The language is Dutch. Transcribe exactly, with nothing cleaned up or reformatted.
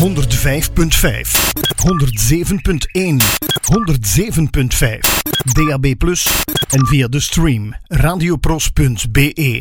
honderd vijf punt vijf, honderd zeven punt één, honderd zeven punt vijf, D A B plus en via de stream radiopros punt be.